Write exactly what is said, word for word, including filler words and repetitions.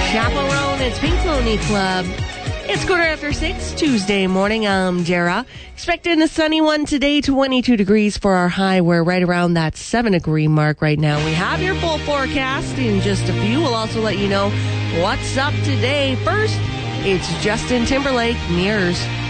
Chaperone, it's Pink Pony Club. It's quarter after six, Tuesday morning. I'm Dara. Expecting a sunny one today, twenty-two degrees for our high. We're right around that seven degree mark right now. We have your full forecast in just a few. We'll also let you know what's up today. First, it's Justin Timberlake, Mirrors.